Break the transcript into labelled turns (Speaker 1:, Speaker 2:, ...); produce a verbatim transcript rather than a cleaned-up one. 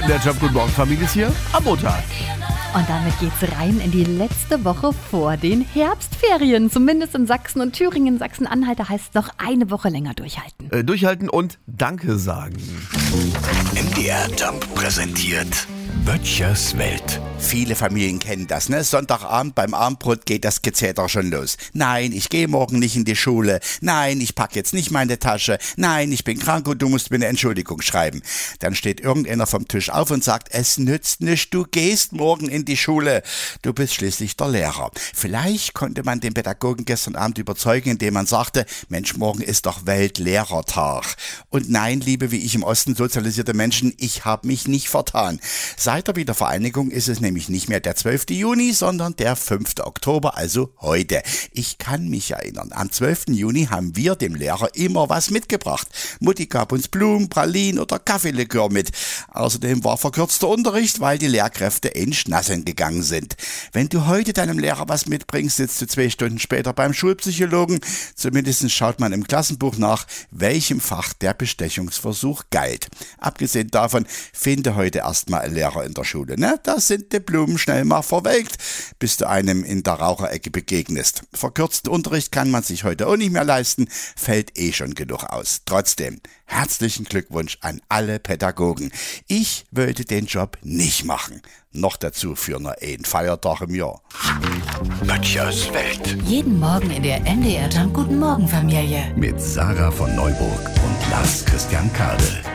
Speaker 1: Der Job Guten Morgen Familie ist hier am Montag.
Speaker 2: Und damit geht's rein in die letzte Woche vor den Herbstferien. Zumindest in Sachsen und Thüringen. Sachsen-Anhalt, da heißt es noch eine Woche länger durchhalten.
Speaker 1: Äh, durchhalten und Danke sagen.
Speaker 3: M D R Jump präsentiert Böttchers Welt.
Speaker 4: Viele Familien kennen das, ne? Sonntagabend beim Abendbrot geht das Gezeter schon los. Nein, ich gehe morgen nicht in die Schule. Nein, ich pack jetzt nicht meine Tasche. Nein, ich bin krank und du musst mir eine Entschuldigung schreiben. Dann steht irgendeiner vom Tisch auf und sagt, es nützt nichts, du gehst morgen in die Schule. Du bist schließlich der Lehrer. Vielleicht konnte man den Pädagogen gestern Abend überzeugen, indem man sagte, Mensch, morgen ist doch Weltlehrertag. Und nein, liebe wie ich im Osten sozialisierte Menschen, ich habe mich nicht vertan. Seit der Wiedervereinigung ist es nämlich nicht mehr der zwölfte Juni, sondern der fünfte Oktober, also heute. Ich kann mich erinnern, am zwölften Juni haben wir dem Lehrer immer was mitgebracht. Mutti gab uns Blumen, Pralinen oder Kaffeelikör mit. Außerdem war verkürzter Unterricht, weil die Lehrkräfte in Schnassen gegangen sind. Wenn du heute deinem Lehrer was mitbringst, sitzt du zwei Stunden später beim Schulpsychologen. Zumindest schaut man im Klassenbuch nach, welchem Fach der Bestechungsversuch galt. Abgesehen davon, finde heute erstmal ein Lehrer in der Schule, ne? Da sind die Blumen schnell mal verwelkt, bis du einem in der Raucherecke begegnest. Verkürzten Unterricht kann man sich heute auch nicht mehr leisten, fällt eh schon genug aus. Trotzdem, herzlichen Glückwunsch an alle Pädagogen. Ich würde den Job nicht machen. Noch dazu für nur einen Feiertag im Jahr.
Speaker 3: Böttchers Welt.
Speaker 5: Jeden Morgen in der M D R Jump Guten Morgen Familie.
Speaker 3: Mit Sarah von Neuburg und Lars Christian Kade.